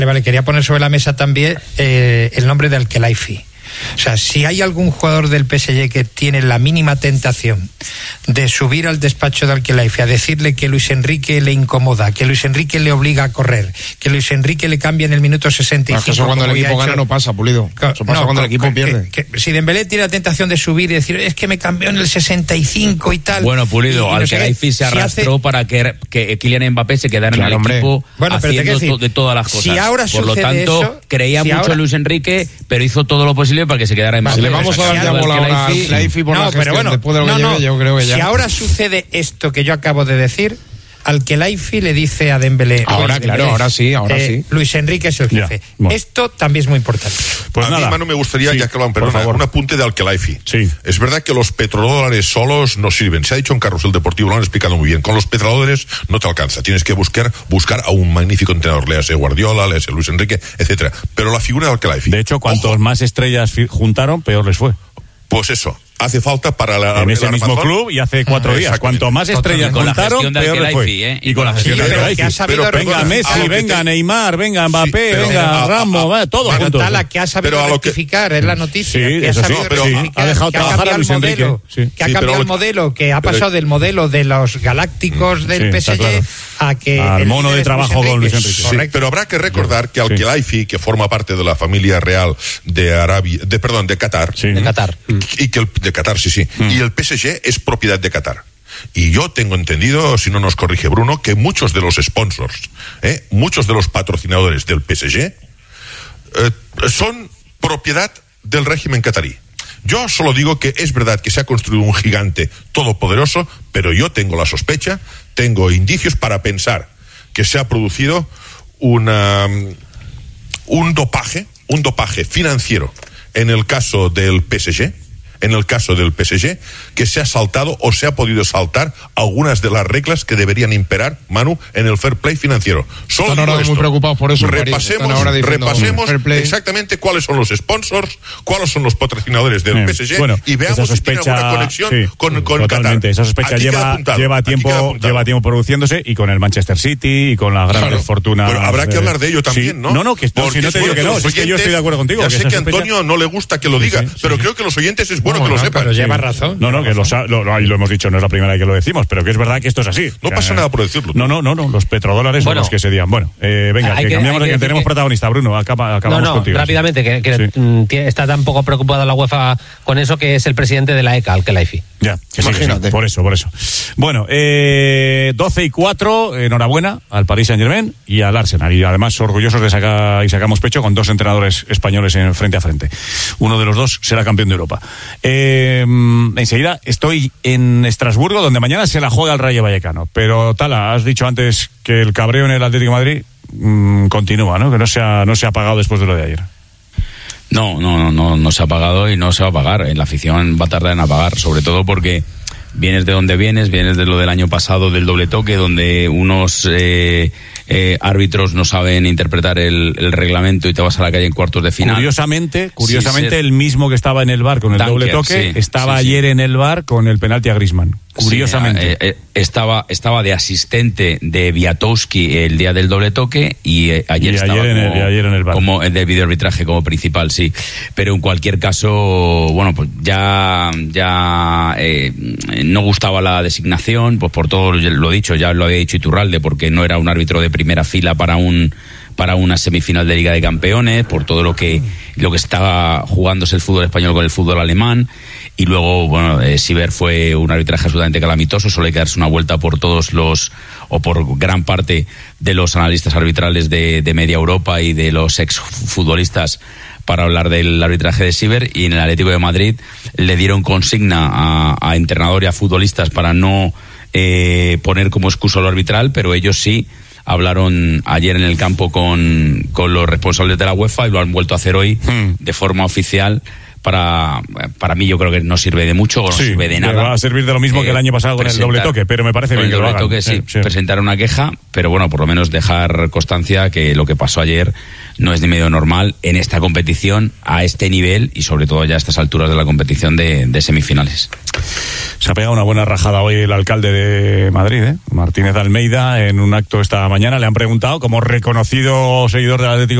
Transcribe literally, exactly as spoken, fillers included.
Vale, quería poner sobre la mesa también eh, el nombre de Al-Khelaifi. O sea, si hay algún jugador del P S G que tiene la mínima tentación de subir al despacho de Al-Khelaifi a decirle que Luis Enrique le incomoda, que Luis Enrique le obliga a correr, que Luis Enrique le cambia en el minuto sesenta y cinco. Eso cuando el equipo gana no pasa, Pulido. Eso pasa no, cuando el equipo que, pierde. Que, que, si Dembélé tiene la tentación de subir y decir, es que me cambió en el sesenta y cinco y tal. Bueno, Pulido, Al-Khelaifi no se arrastró si hace... para que, que Kylian Mbappé se quedara claro, en el equipo bueno, haciendo to, de todas las cosas. Si ahora Por lo tanto, eso, creía si mucho ahora... en Luis Enrique, pero hizo todo lo posible para que se quedara en Mbappé. Si le vamos a dar ya bola ahora al Khelaifi por no, la gestión, pero bueno, después de lo que no, lleve, no. yo creo que ya. Si ahora sucede esto que yo acabo de decir, Al-Khelaifi le dice a Dembélé, ahora claro, Dembélé, ahora sí, ahora eh, sí. Luis Enrique es el jefe. Ya, bueno. Esto también es muy importante. Pues a nada. mí, Manu, me gustaría, sí, ya que lo han perdonado, un apunte de Al-Khelaifi. Sí. Es verdad que los petrodólares solos no sirven. Se ha dicho en Carrusel Deportivo, lo han explicado muy bien. Con los petrodólares no te alcanza. Tienes que buscar buscar a un magnífico entrenador. Léase Guardiola, léase Luis Enrique, etcétera. Pero la figura de Al-Khelaifi. De hecho, cuantos Ojo. más estrellas juntaron, peor les fue. Pues eso. Hace falta para la en ese mismo razón. club y hace cuatro ah, días. Cuanto más estrellas juntaron, peor le fue. ¿eh? Y con la gestión sí, de Al-Khelaifi. Pero venga Messi, venga te... Neymar, venga Mbappé, sí, pero, a, venga Ramos, a, a, todos juntos. La que ha sabido rectificar, que... es la noticia. Sí, que eso ha sí, pero ha dejado trabajar a Luis Enrique. Sí. Que ha cambiado sí, el modelo, que ha pasado del modelo de los galácticos del P S G a que al mono de trabajo con Luis Enrique. Sí, pero habrá que recordar que Al-Khelaifi, que forma parte de la familia real de Arabia, de perdón, de Qatar, sí. de Qatar, y que el, de Qatar, sí, sí, mm. y el P S G es propiedad de Qatar. Y yo tengo entendido, si no nos corrige Bruno, que muchos de los sponsors, eh, muchos de los patrocinadores del P S G eh, son propiedad del régimen qatarí. Yo solo digo que es verdad que se ha construido un gigante todopoderoso, pero yo tengo la sospecha, tengo indicios para pensar que se ha producido una, un dopaje, un dopaje financiero en el caso del P S G, en el caso del P S G, que se ha saltado o se ha podido saltar algunas de las reglas que deberían imperar, Manu, en el fair play financiero. Solo Están ahora muy preocupados por eso. Repasemos, ahora repasemos exactamente cuáles son los sponsors, cuáles son los patrocinadores del eh, P S G bueno, y veamos sospecha, si tiene alguna conexión sí, con, con totalmente. Qatar. Esa sospecha aquí lleva, lleva, tiempo, lleva tiempo produciéndose y con el Manchester City y con la gran claro, fortuna. Pero habrá que hablar de ello también, sí, ¿no? No, no, que no, si no te digo que no, es que yo estoy de acuerdo contigo. Ya sé que a Antonio no le gusta que lo diga, pero creo que los oyentes es bueno que lo sepan. Pero lleva razón. No, no, que lo, lo, lo, lo hemos dicho, no es la primera vez que lo decimos, pero que es verdad que esto es así. No o sea, pasa nada por decirlo. No, no, no, no, los petrodólares bueno, son los que se digan. Bueno, eh, venga, que, que cambiamos de que, que tenemos que... protagonista, Bruno, acaba, acabamos no, no, contigo. rápidamente, que, que sí. está tan poco preocupada la UEFA con eso, que es el presidente de la E C A, Al-Khelaifi. Ya, que sí, que sí, por eso, por eso. Bueno, eh, doce y cuatro, enhorabuena al Paris Saint-Germain y al Arsenal, y además orgullosos de sacar y sacamos pecho con dos entrenadores españoles en frente a frente. Uno de los dos será campeón de Europa. Eh, enseguida estoy en Estrasburgo, donde mañana se la juega el Rayo Vallecano. Pero Tala, has dicho antes que el cabreo en el Atlético de Madrid mmm, continúa, ¿no? Que no se ha, no se ha apagado después de lo de ayer. No, no, no, no, no se ha apagado y no se va a apagar. La afición va a tardar en apagar, sobre todo porque vienes de donde vienes, vienes de lo del año pasado, del doble toque, donde unos eh, eh, árbitros no saben interpretar el, el reglamento y te vas a la calle en cuartos de final. Curiosamente, curiosamente sí, el mismo que estaba en el V A R con el Dunker, doble toque, sí, estaba sí, ayer sí. en el V A R con el penalti a Griezmann. Curiosamente. Sí, eh, eh, estaba, estaba de asistente de Wiatowski el día del doble toque y eh, ayer y estaba ayer como, en el, y ayer en el V A R. como el de videoarbitraje como principal, sí. Pero en cualquier caso, bueno, pues ya, ya eh, no gustaba la designación, pues por todo lo dicho, ya lo había dicho Iturralde, porque no era un árbitro de primera fila para un para una semifinal de Liga de Campeones, por todo lo que lo que estaba jugándose el fútbol español con el fútbol alemán. Y luego, bueno, eh, Siver fue un arbitraje absolutamente calamitoso, solo hay que darse una vuelta por todos los, o por gran parte de los analistas arbitrales de, de media Europa y de los exfutbolistas para hablar del arbitraje de Siver. Y en el Atlético de Madrid le dieron consigna a, a entrenador y a futbolistas para no eh, poner como excusa lo arbitral, pero ellos sí hablaron ayer en el campo con, con los responsables de la UEFA y lo han vuelto a hacer hoy hmm. de forma oficial, para para mí yo creo que no sirve de mucho o no sí, sirve de nada. Va a servir de lo mismo eh, que el año pasado con el doble toque, pero me parece bien que lo hagan. Toque, sí, sí. Presentar una queja, pero bueno, por lo menos dejar constancia que lo que pasó ayer no es ni medio normal en esta competición, a este nivel y sobre todo ya a estas alturas de la competición de, de semifinales. Se ha pegado una buena rajada hoy el alcalde de Madrid, ¿eh? Martínez Almeida, en un acto esta mañana. Le han preguntado, como reconocido seguidor del Atlético